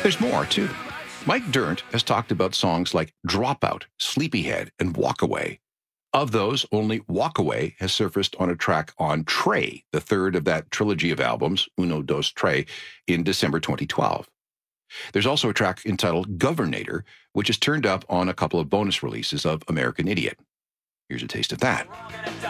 There's more, too. Mike Dirnt has talked about songs like Dropout, Sleepyhead, and Walk Away. Of those, only Walk Away has surfaced on a track on Trey, the third of that trilogy of albums, Uno Dos Trey, in December 2012. There's also a track entitled Governator, which is turned up on a couple of bonus releases of American Idiot. Here's a taste of that.